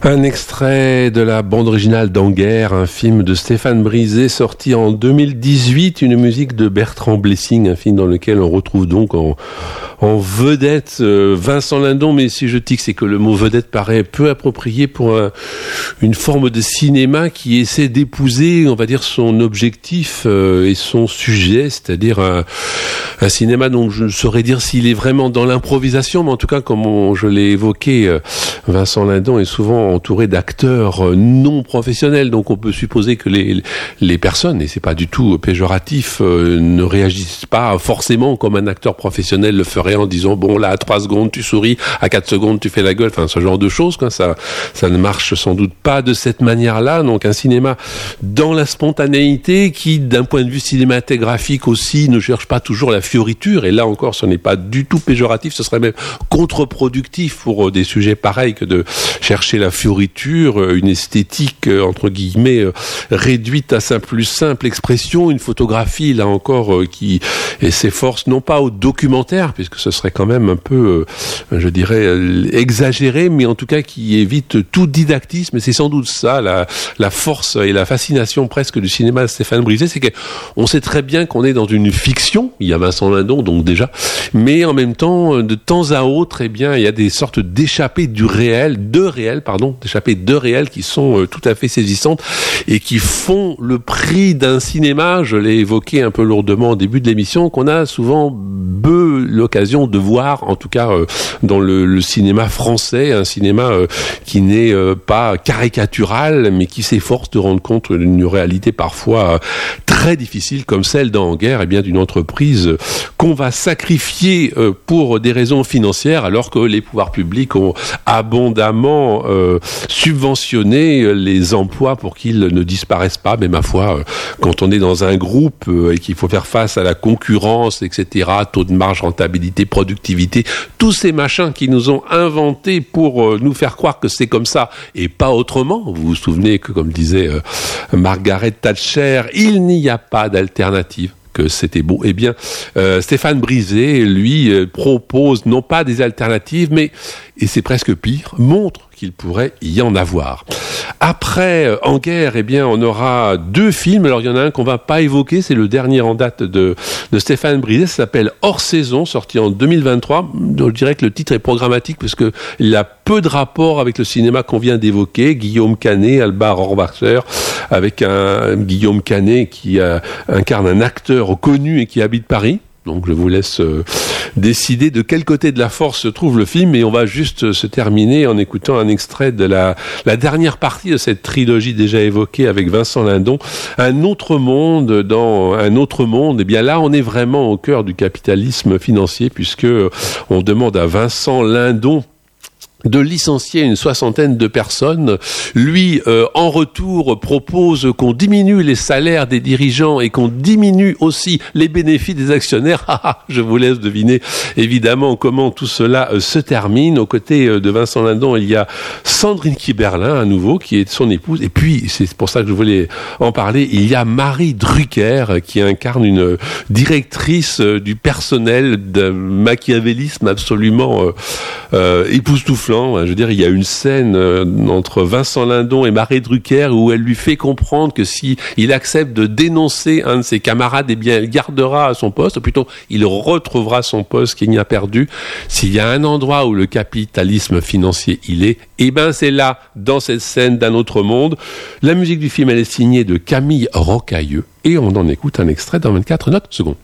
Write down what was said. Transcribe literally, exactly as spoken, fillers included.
Un extrait de la bande originale d'Anguer, un film de Stéphane Brisé sorti en deux mille dix-huit, une musique de Bertrand Blessing, un film dans lequel on retrouve donc en, en vedette euh, Vincent Lindon, mais si je tique, c'est que le mot vedette paraît peu approprié pour un, une forme de cinéma qui essaie d'épouser, on va dire, son objectif euh, et son sujet, c'est-à-dire un, un cinéma dont je ne saurais dire s'il est vraiment dans l'improvisation, mais en tout cas, comme on, je l'ai évoqué, euh, Vincent Lindon est souvent entouré d'acteurs non professionnels, donc on peut supposer que les les personnes, et c'est pas du tout péjoratif, euh, ne réagissent pas forcément comme un acteur professionnel le ferait en disant bon là à trois secondes tu souris, à quatre secondes tu fais la gueule, enfin ce genre de choses quoi. Ça ça ne marche sans doute pas de cette manière-là. Donc un cinéma dans la spontanéité qui, d'un point de vue cinématographique aussi, ne cherche pas toujours la fioriture, et là encore ce n'est pas du tout péjoratif, ce serait même contre-productif pour des sujets pareils que de chercher la fioriture, une esthétique entre guillemets réduite à sa plus simple expression, une photographie là encore qui s'efforce non pas au documentaire, puisque ce serait quand même un peu, je dirais, exagéré, mais en tout cas qui évite tout didactisme. Et c'est sans doute ça la, la force et la fascination presque du cinéma de Stéphane Brisé, c'est qu'on sait très bien qu'on est dans une fiction, il y a Vincent Lindon donc déjà, mais en même temps, de temps à autre, eh bien, il y a des sortes d'échappées du réel, de réel, pardon, d'échappées de réel qui sont euh, tout à fait saisissantes et qui font le prix d'un cinéma, je l'ai évoqué un peu lourdement au début de l'émission, qu'on a souvent peu l'occasion de voir, en tout cas euh, dans le, le cinéma français, un cinéma euh, qui n'est euh, pas caricatural, mais qui s'efforce de rendre compte d'une réalité parfois euh, très difficile, comme celle d'Anguer, et bien d'une entreprise euh, qu'on va sacrifier euh, pour des raisons financières, alors que les pouvoirs publics ont abondamment euh, subventionné les emplois pour qu'ils ne disparaissent pas. Mais ma foi, euh, quand on est dans un groupe euh, et qu'il faut faire face à la concurrence, et cetera, taux de marge, rentabilité, productivité, tous ces machins qui nous ont inventés pour euh, nous faire croire que c'est comme ça et pas autrement. Vous vous souvenez que, comme disait euh, Margaret Thatcher, il n'y a pas d'alternative, que c'était beau. Eh bien, euh, Stéphane Brisé, lui, euh, propose non pas des alternatives, mais, et c'est presque pire, montre qu'il pourrait y en avoir. Après euh, Anguer, eh bien, on aura deux films. Alors, il y en a un qu'on va pas évoquer, c'est le dernier en date de, de Stéphane Brisé, ça s'appelle Hors Saison, sorti en deux mille vingt-trois. Je dirais que le titre est programmatique parce que il a peu de rapport avec le cinéma qu'on vient d'évoquer. Guillaume Canet, Alba Rohrwacher, avec un Guillaume Canet qui euh, incarne un acteur connu et qui habite Paris. Donc je vous laisse euh, décider de quel côté de la force se trouve le film, et on va juste euh, se terminer en écoutant un extrait de la, la dernière partie de cette trilogie déjà évoquée avec Vincent Lindon, Un autre monde dans un autre monde. Et bien là, on est vraiment au cœur du capitalisme financier, puisque euh, on demande à Vincent Lindon de licencier une soixantaine de personnes. Lui, euh, en retour, propose qu'on diminue les salaires des dirigeants et qu'on diminue aussi les bénéfices des actionnaires. Je vous laisse deviner évidemment comment tout cela euh, se termine. Aux côtés euh, de Vincent Lindon, il y a Sandrine Kiberlin, à nouveau, qui est son épouse. Et puis, c'est pour ça que je voulais en parler, il y a Marie Drucker, euh, qui incarne une directrice euh, du personnel d'un machiavélisme absolument euh, euh, époustouflant. Je veux dire, il y a une scène euh, entre Vincent Lindon et Marie Drucker où elle lui fait comprendre que si il accepte de dénoncer un de ses camarades, eh bien, elle gardera son poste, ou plutôt, il retrouvera son poste qu'il n'y a perdu. S'il y a un endroit où le capitalisme financier il est, eh ben, c'est là, dans cette scène d'Un autre monde. La musique du film, elle est signée de Camille Rocailleux, et on en écoute un extrait dans vingt-quatre notes secondes.